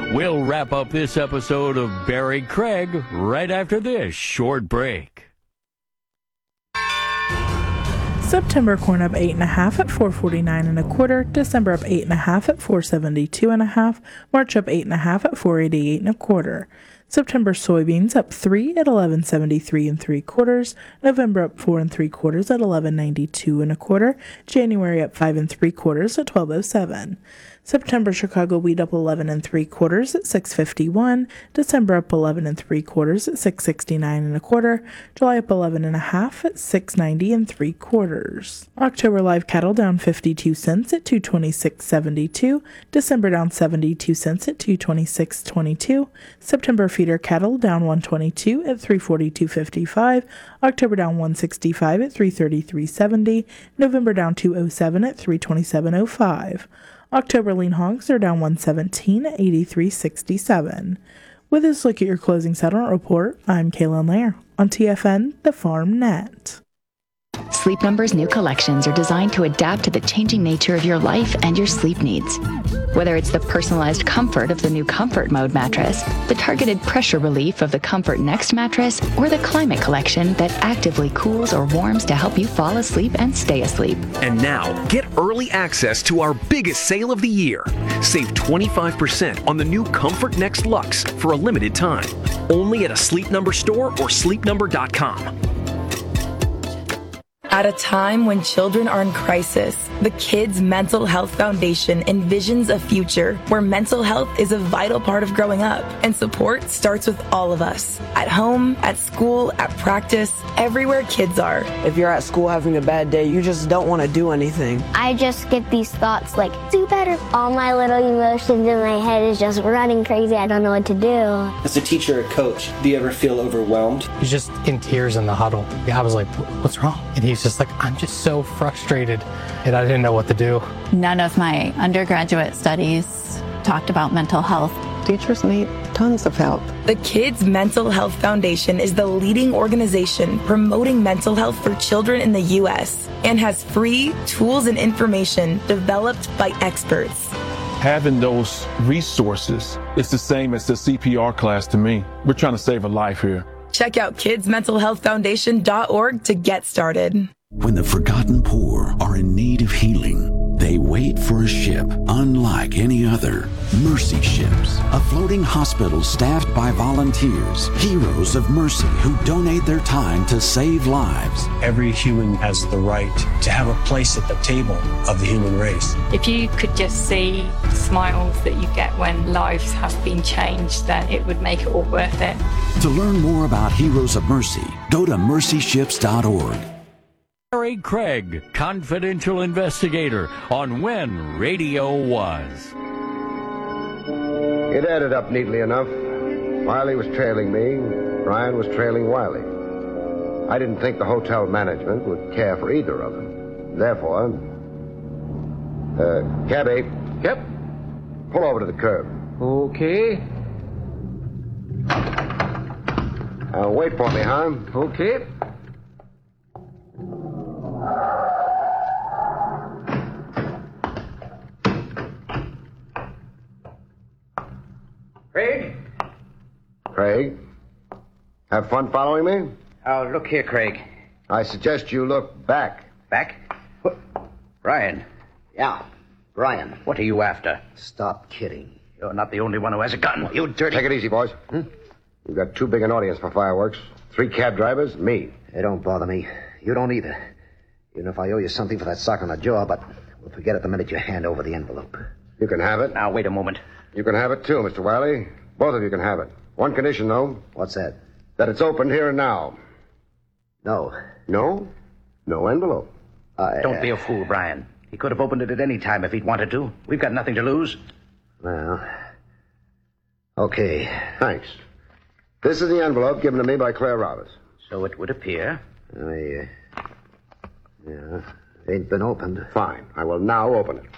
We'll wrap up this episode of Barry Craig right after this short break. September corn up 8.5 at 449 1/4. December up 8.5 at 472 1/2. March up 8.5 at 488 1/4. September soybeans up 3 at 1173 3/4. November up 4 3/4 at 1192 1/4. January up 5 3/4 at 1207. September Chicago wheat up 11 3/4 at 651. December up 11 3/4 at 669 1/4. July up 11 1/2 at 690 3/4. October live cattle down 52 cents at 226.72. December down 72 cents at 226.22. September feeder cattle down 122 at 342.55. October down 165 at 333.70. November down 207 at 327.05. October lean hogs are down 117 at 83.67. With this look at your closing settlement report, I'm Kaylin Lair on TFN, the Farm Net. Sleep Number's new collections are designed to adapt to the changing nature of your life and your sleep needs. Whether it's the personalized comfort of the new Comfort Mode mattress, the targeted pressure relief of the Comfort Next mattress, or the Climate Collection that actively cools or warms to help you fall asleep and stay asleep. And now, get early access to our biggest sale of the year. Save 25% on the new Comfort Next Luxe for a limited time. Only at a Sleep Number store or sleepnumber.com. At a time when children are in crisis, the Kids Mental Health Foundation envisions a future where mental health is a vital part of growing up, and support starts with all of us. At home, at school, at practice, everywhere kids are. If you're at school having a bad day, you just don't want to do anything. I just get these thoughts like, do better. All my little emotions in my head is just running crazy. I don't know what to do. As a teacher or coach, do you ever feel overwhelmed? He's just in tears in the huddle. I was like, what's wrong? And he's just like, I'm just so frustrated, and I didn't know what to do. None of my undergraduate studies talked about mental health. Teachers need tons of help. The Kids Mental Health Foundation is the leading organization promoting mental health for children in the U.S. and has free tools and information developed by experts. Having those resources is the same as the CPR class to me. We're trying to save a life here. Check out kidsmentalhealthfoundation.org to get started. When the forgotten poor are in need of healing, they wait for a ship unlike any other. Mercy Ships, a floating hospital staffed by volunteers, heroes of mercy who donate their time to save lives. Every human has the right to have a place at the table of the human race. If you could just see the smiles that you get when lives have been changed, then it would make it all worth it. To learn more about Heroes of Mercy, go to mercyships.org. Barry Craig, confidential investigator on When Radio Was. It added up neatly enough. Wiley was trailing me. Brian was trailing Wiley. I didn't think the hotel management would care for either of them. Therefore, cabby. Yep. Pull over to the curb. Okay. Wait for me, huh? Okay. Craig? Craig? Have fun following me? Oh, look here, Craig. I suggest you look back. Back? Brian. Yeah, Brian. What are you after? Stop kidding. You're not the only one who has a gun, you dirty... Take it easy, boys. We've got too big an audience for fireworks. 3 cab drivers, me. Hey, don't bother me. You don't either. Even if I owe you something for that sock on the jaw, but we'll forget it the minute you hand over the envelope. You can have it. Now, wait a moment. You can have it, too, Mr. Wiley. Both of you can have it. One condition, though. What's that? That it's opened here and now. No. No? No envelope. Don't be a fool, Brian. He could have opened it at any time if he'd wanted to. We've got nothing to lose. Well, okay. Thanks. This is the envelope given to me by Claire Roberts. So it would appear. Yeah, ain't been opened. Fine. I will now open it.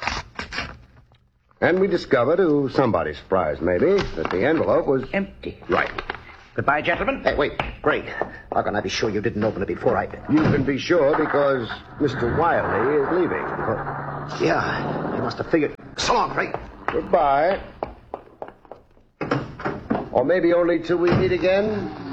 And we discover, to somebody's surprise maybe, that the envelope was... empty. Right. Goodbye, gentlemen. Hey, wait. Greg, how can I be sure you didn't open it before I... You can be sure because Mr. Wiley is leaving. Yeah, he must have figured... So long, Greg. Goodbye. Or maybe only till we meet again.